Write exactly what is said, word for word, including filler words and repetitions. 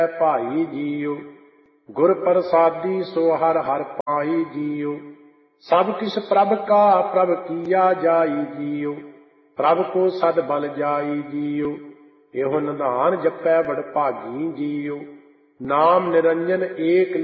ਭਾਈ ਜੀਉ। ਗੁਰ ਪ੍ਰਸਾਦੀ ਸੋ ਹਰ ਹਰ ਪਾਈ ਜੀਉ। ਸਭ ਕਿਛ ਪ੍ਰਭ ਕਾ ਪ੍ਰਭ ਕੀਆ ਜਾਈ ਜੀਉ। ਪ੍ਰਭ ਕੋ ਸਦ ਬਲ ਜਾਈ ਜੀਉ। ਇਹੋ ਨਿਧਾਨ ਜਪੈ ਵਡ ਭਾਗੀ ਜੀਉ। ਨਾਮ ਨਿਰੰਜਨ ਏਕ